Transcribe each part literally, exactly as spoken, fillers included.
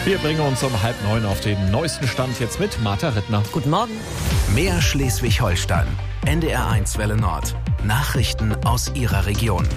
Wir bringen uns um halb neun auf den neuesten Stand jetzt mit Martha Rittner. Guten Morgen. Mehr Schleswig-Holstein. N D R eins Welle Nord. Nachrichten aus Ihrer Region.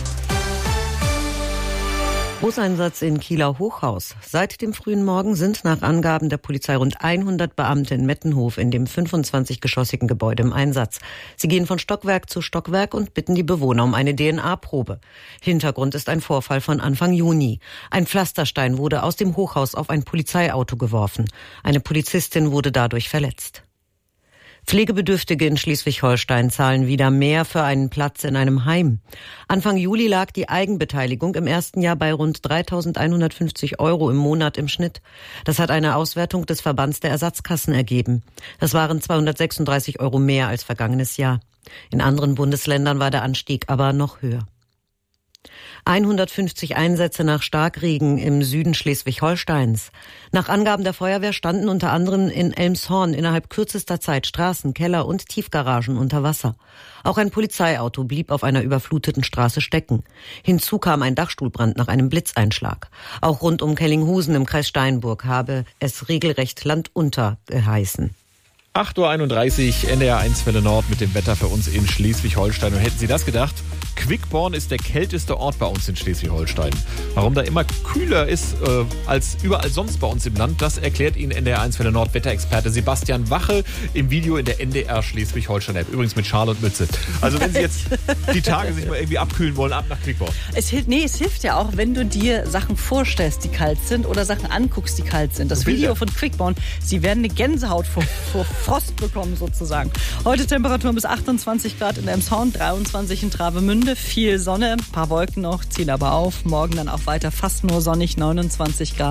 Großeinsatz in Kieler Hochhaus. Seit dem frühen Morgen sind nach Angaben der Polizei rund hundert Beamte in Mettenhof in dem fünfundzwanzig-geschossigen Gebäude im Einsatz. Sie gehen von Stockwerk zu Stockwerk und bitten die Bewohner um eine D N A-Probe. Hintergrund ist ein Vorfall von Anfang Juni. Ein Pflasterstein wurde aus dem Hochhaus auf ein Polizeiauto geworfen. Eine Polizistin wurde dadurch verletzt. Pflegebedürftige in Schleswig-Holstein zahlen wieder mehr für einen Platz in einem Heim. Anfang Juli lag die Eigenbeteiligung im ersten Jahr bei rund dreitausendeinhundertfünfzig Euro im Monat im Schnitt. Das hat eine Auswertung des Verbands der Ersatzkassen ergeben. Das waren zweihundertsechsunddreißig Euro mehr als vergangenes Jahr. In anderen Bundesländern war der Anstieg aber noch höher. hundertfünfzig Einsätze nach Starkregen im Süden Schleswig-Holsteins. Nach Angaben der Feuerwehr standen unter anderem in Elmshorn innerhalb kürzester Zeit Straßen, Keller und Tiefgaragen unter Wasser. Auch ein Polizeiauto blieb auf einer überfluteten Straße stecken. Hinzu kam ein Dachstuhlbrand nach einem Blitzeinschlag. Auch rund um Kellinghusen im Kreis Steinburg habe es regelrecht landunter geheißen. acht Uhr einunddreißig, N D R eins Welle Nord mit dem Wetter für uns in Schleswig-Holstein. Und hätten Sie das gedacht? Quickborn ist der kälteste Ort bei uns in Schleswig-Holstein. Warum da immer kühler ist äh, als überall sonst bei uns im Land, das erklärt Ihnen N D R eins Welle Nord Wetterexperte Sebastian Wache im Video in der N D R Schleswig-Holstein-App. Übrigens mit Schal und Mütze. Also wenn Sie jetzt die Tage sich mal irgendwie abkühlen wollen, ab nach Quickborn. Es hilft, nee, es hilft ja auch, wenn du dir Sachen vorstellst, die kalt sind oder Sachen anguckst, die kalt sind. Das Video von Quickborn, Sie werden eine Gänsehaut vor, vor Frost bekommen sozusagen. Heute Temperaturen bis achtundzwanzig Grad in Elmshorn, dreiundzwanzig in Travemünde, viel Sonne, ein paar Wolken noch, ziehen aber auf. Morgen dann auch weiter fast nur sonnig, neunundzwanzig Grad.